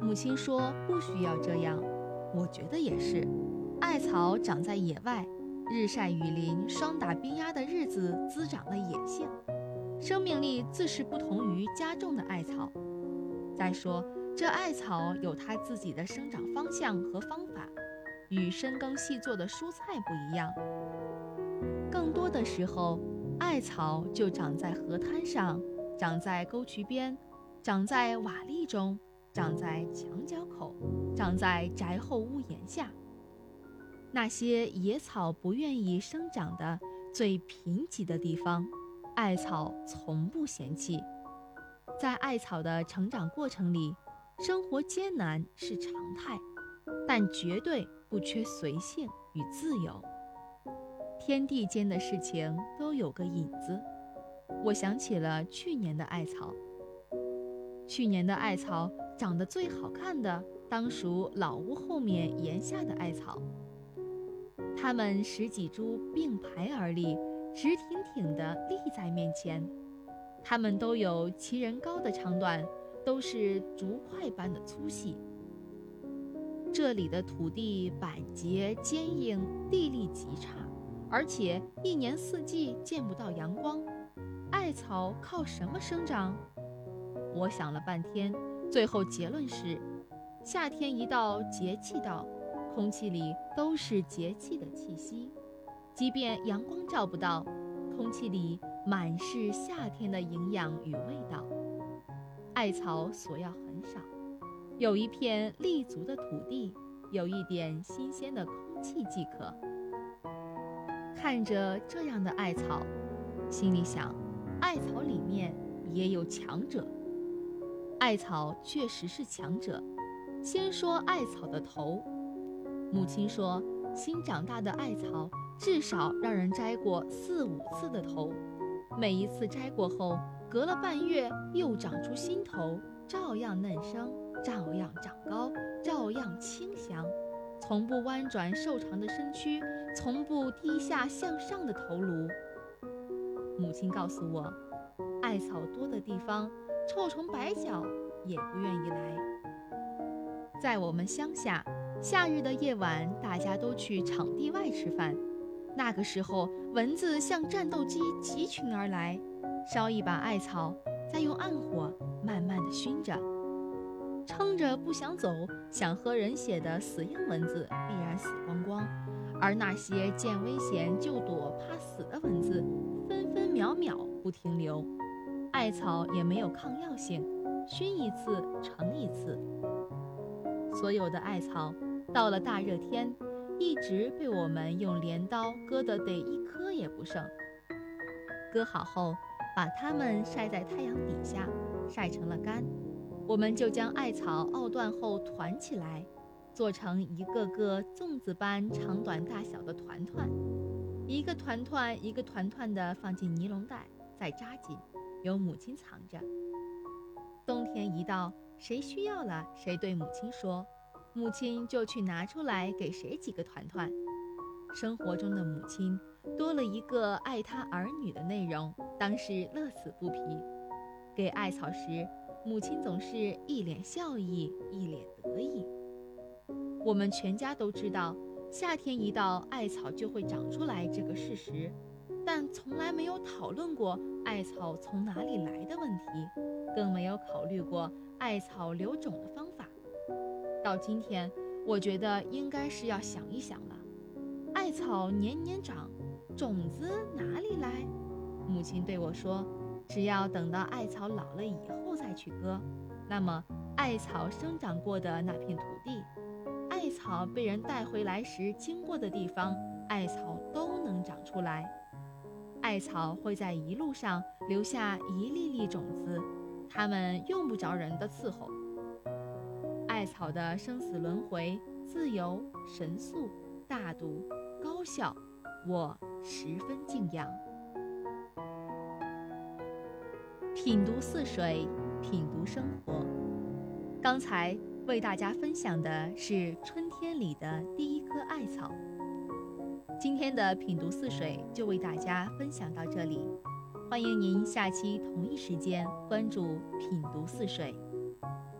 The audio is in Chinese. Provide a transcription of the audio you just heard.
母亲说不需要这样，我觉得也是。艾草长在野外，日晒雨淋、霜打冰压的日子滋长了野性，生命力自是不同于家种的艾草。再说，这艾草有它自己的生长方向和方法，与深耕细作的蔬菜不一样。更多的时候，艾草就长在河滩上，长在沟渠边，长在瓦砾中，长在墙角口，长在宅后屋檐下。那些野草不愿意生长的最贫瘠的地方，艾草从不嫌弃。在艾草的成长过程里，生活艰难是常态，但绝对不缺随性与自由。天地间的事情都有个引子，我想起了去年的艾草。去年的艾草长得最好看的，当属老屋后面檐下的艾草。它们十几株并排而立，直挺挺地立在面前。它们都有齐人高的长短，都是竹块般的粗细。这里的土地板结坚硬，地力极差，而且一年四季见不到阳光。艾草靠什么生长？我想了半天，最后结论是：夏天一到，节气到，空气里都是节气的气息，即便阳光照不到，空气里满是夏天的营养与味道。艾草所要很少，有一片立足的土地，有一点新鲜的空气即可。看着这样的艾草，心里想，艾草里面也有强者。艾草确实是强者。先说艾草的头，母亲说，新长大的艾草至少让人摘过4、5次的头，每一次摘过后，隔了半月又长出新头，照样嫩生，照样长高，照样清香，从不弯转瘦长的身躯，从不低下向上的头颅。母亲告诉我，艾草多的地方，臭虫白脚也不愿意来。在我们乡下，夏日的夜晚，大家都去场地外吃饭。那个时候，蚊子像战斗机集群而来，烧一把艾草，再用暗火慢慢地熏着。撑着不想走，想喝人血的死硬蚊子必然死光光，而那些见危险就躲怕死的蚊子，分分秒秒不停留。艾草也没有抗药性，熏一次成一次。所有的艾草到了大热天，一直被我们用镰刀割得得一颗也不剩。割好后，把它们晒在太阳底下，晒成了干。我们就将艾草拗断后团起来，做成一个个粽子般长短大小的团团，一个团团一个团团地放进尼龙袋，再扎紧，由母亲藏着。冬天一到，谁需要了，谁对母亲说，母亲就去拿出来给谁几个团团。生活中的母亲多了一个爱她儿女的内容，当是乐此不疲。给艾草时，母亲总是一脸笑意，一脸得意。我们全家都知道，夏天一到，艾草就会长出来这个事实，但从来没有讨论过艾草从哪里来的问题，更没有考虑过艾草留种的方法。到今天，我觉得应该是要想一想了。艾草年年长，种子哪里来？母亲对我说，只要等到艾草老了以后再去割，那么艾草生长过的那片土地，艾草被人带回来时经过的地方，艾草都能长出来。艾草会在一路上留下一粒粒种子，它们用不着人的伺候。艾草的生死轮回，自由、神速、大度、高效，我十分敬仰。品读似水，品读生活。刚才为大家分享的是春天里的第一颗艾草。今天的品读似水就为大家分享到这里，欢迎您下期同一时间关注品读似水。